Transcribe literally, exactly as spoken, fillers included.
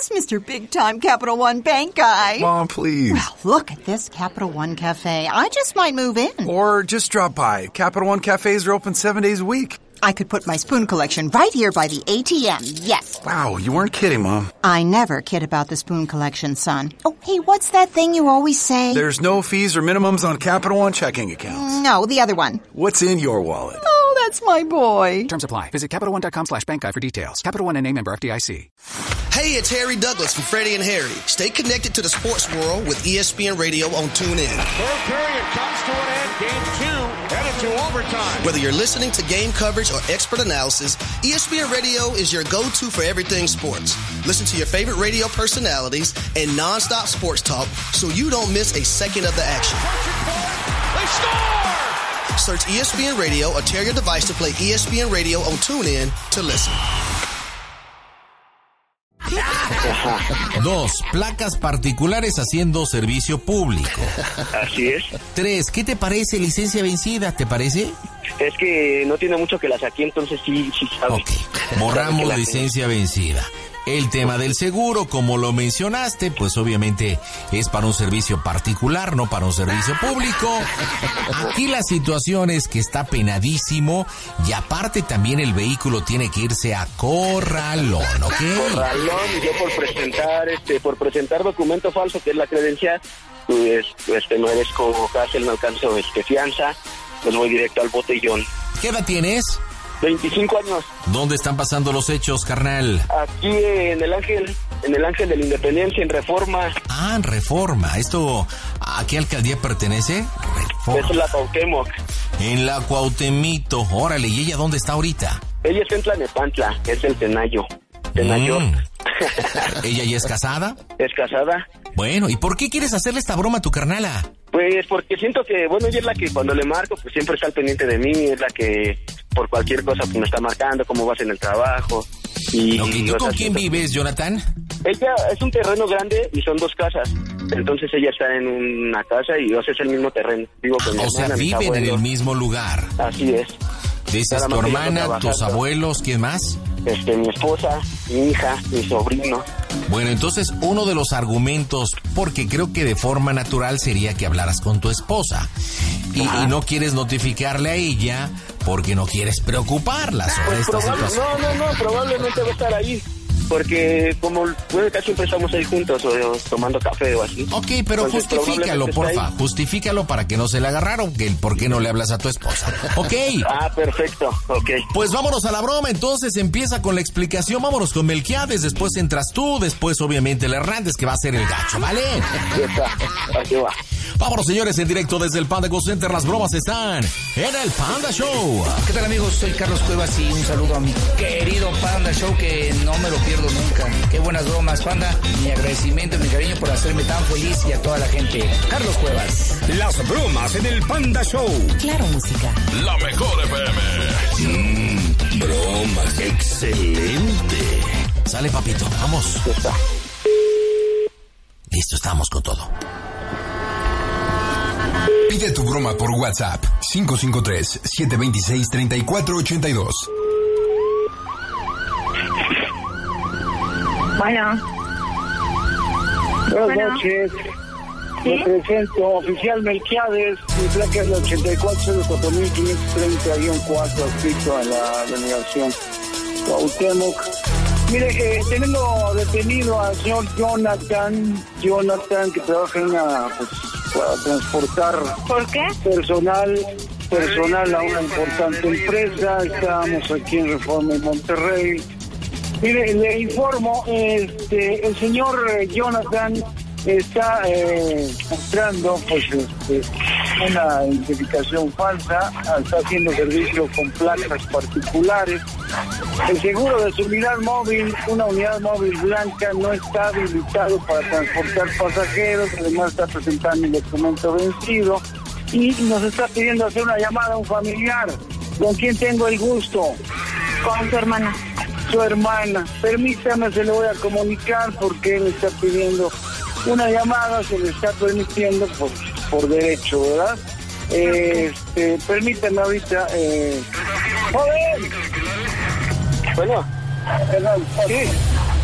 is Mister Big Time Capital One Bank guy. Mom, please. Well, look at this Capital One Cafe. I just might move in. Or just drop by. Capital One cafes are open seven days a week. I could put my spoon collection right here by the A T M, yes. Wow, you weren't kidding, Mom. I never kid about the spoon collection, son. Oh, hey, what's that thing you always say? There's no fees or minimums on Capital One checking accounts. No, the other one. What's in your wallet? Oh, that's my boy. Terms apply. Visit CapitalOne.com slash bank guide for details. Capital One N A member F D I C. Hey, it's Harry Douglas from Freddie and Harry. Stay connected to the sports world with E S P N Radio on TuneIn. Third period comes to an end. Game two headed to overtime. Whether you're listening to game coverage or expert analysis, E S P N Radio is your go-to for everything sports. Listen to your favorite radio personalities and nonstop sports talk so you don't miss a second of the action. They score! Search E S P N Radio or tell your device to play E S P N Radio on TuneIn to listen. Dos, placas particulares haciendo servicio público. Así es. Tres, ¿qué te parece licencia vencida? ¿Te parece? Es que no tiene mucho que la saqué, entonces sí, sí sabes. Ok, borramos la licencia vencida. El tema del seguro, como lo mencionaste, pues obviamente es para un servicio particular, no para un servicio público. Aquí la situación es que está penadísimo y aparte también el vehículo tiene que irse a corralón, ¿ok? Corralón, y yo por presentar, este, por presentar documento falso, que es la credencial, pues, este, no eres como cárcel, no alcanzo, este, fianza, pues voy directo al botellón. ¿Qué edad tienes? veinticinco años. ¿Dónde están pasando los hechos, carnal? Aquí en el Ángel, en el Ángel de la Independencia, en Reforma. Ah, en Reforma. ¿Esto a qué alcaldía pertenece? Reforma. Es la Cuauhtémoc. En la Cuauhtemito. Órale, ¿y ella dónde está ahorita? Ella está en Tlanepantla, es del Tenayo. Tenayo. Mm. ¿Ella ya es casada? Es casada. Bueno, ¿y por qué quieres hacerle esta broma a tu carnala? Pues porque siento que, bueno, ella es la que cuando le marco, pues siempre está al pendiente de mí, es la que por cualquier cosa pues me está marcando, cómo vas en el trabajo. Y, okay, ¿tú con quién vives, Jonathan? Ella es un terreno grande y son dos casas. Entonces ella está en una casa y yo sé, es el mismo terreno. Vivo con ah, mi o hermana, sea, viven en el mismo lugar. Así es. Dices tu hermana, tus abuelos, ¿quién más? Este, mi esposa, mi hija, mi sobrino. Bueno, entonces uno de los argumentos, porque creo que de forma natural sería que hablaras con tu esposa y, y no quieres notificarle a ella porque no quieres preocuparla sobre pues esta probable, situación. No, no, no, probablemente va a estar ahí. Porque como bueno, casi siempre estamos ahí juntos o, o tomando café o así. Ok, pero entonces, justifícalo, porfa. Justifícalo para que no se le agarraron, que el por qué no le hablas a tu esposa. Ok. Ah, perfecto, ok. Pues vámonos a la broma, entonces empieza con la explicación. Vámonos con Melquiades, después entras tú, después obviamente el Hernández, que va a ser el gacho, ¿vale? Ya está, aquí va. Vámonos, señores, en directo desde el Panda Go Center. Las bromas están en el Panda Show. ¿Qué tal, amigos? Soy Carlos Cuevas y un saludo a mi querido Panda Show, que no me lo pierdo nunca. Qué buenas bromas, Panda. Mi agradecimiento y mi cariño por hacerme tan feliz y a toda la gente. Carlos Cuevas. Las bromas en el Panda Show. Claro, música. La mejor F M. Mmm, bromas. Excelente. Sale, papito. Vamos. Listo, estamos con todo. Pide tu broma por WhatsApp cinco cinco tres, siete dos seis, tres cuatro ocho dos. Bueno. Buenas bueno. noches. ¿Sí? Me presento, oficial Melquiades, mi placa es la ochenta y cuatro cero cuatro mil quinientos treinta guión cuatro, adscrito a la delegación Cuauhtémoc. Mire, eh, tenemos detenido al señor Jonathan, Jonathan, que trabaja en una, pues, para transportar ¿Por qué? personal, personal a una importante empresa. Estamos aquí en Reforma en Monterrey. Mire, le informo, este, el señor Jonathan está eh, mostrando, pues, este, una identificación falsa, está haciendo servicio con placas particulares. El seguro de su unidad móvil, una unidad móvil blanca, no está habilitado para transportar pasajeros, además está presentando el documento vencido y nos está pidiendo hacer una llamada a un familiar. ¿Con quién tengo el gusto? Con su hermana. Su hermana. Permítame, se le voy a comunicar porque él está pidiendo una llamada, se le está permitiendo por, por derecho, ¿verdad? Eh, este, permítame ahorita. Eh... ¡Joder! Bueno. Perdón, sí.